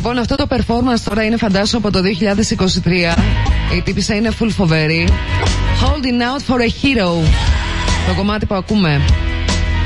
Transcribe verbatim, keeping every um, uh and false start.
Λοιπόν, αυτό το performance τώρα είναι φαντάσου από το δύο χιλιάδες είκοσι τρία. Η τύπισσα είναι full φοβερή. Holding out for a hero. Το κομμάτι που ακούμε.